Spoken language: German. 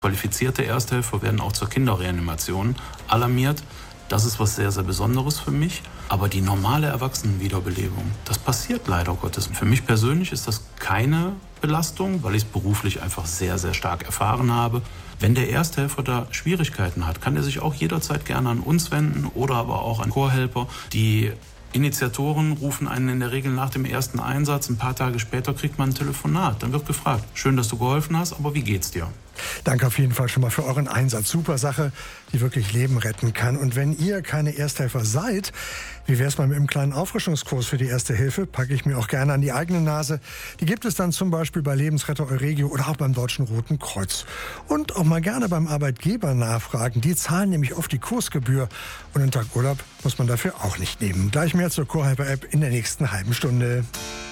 Qualifizierte Ersthelfer werden auch zur Kinderreanimation alarmiert. Das ist was sehr, sehr Besonderes für mich. Aber die normale Erwachsenenwiederbelebung, das passiert leider Gottes. Für mich persönlich ist das keine Belastung, weil ich es beruflich einfach sehr, sehr stark erfahren habe. Wenn der Ersthelfer da Schwierigkeiten hat, kann er sich auch jederzeit gerne an uns wenden oder aber auch an Chorhelfer. Die Initiatoren rufen einen in der Regel nach dem ersten Einsatz. Ein paar Tage später kriegt man ein Telefonat. Dann wird gefragt, schön, dass du geholfen hast, aber wie geht's dir? Danke auf jeden Fall schon mal für euren Einsatz. Super Sache, die wirklich Leben retten kann. Und wenn ihr keine Ersthelfer seid, wie wäre es mal mit einem kleinen Auffrischungskurs für die Erste Hilfe? Packe ich mir auch gerne an die eigene Nase. Die gibt es dann zum Beispiel bei Lebensretter Euregio oder auch beim Deutschen Roten Kreuz. Und auch mal gerne beim Arbeitgeber nachfragen. Die zahlen nämlich oft die Kursgebühr. Und einen Tag Urlaub muss man dafür auch nicht nehmen. Gleich mehr zur Chorhelfer-App in der nächsten halben Stunde.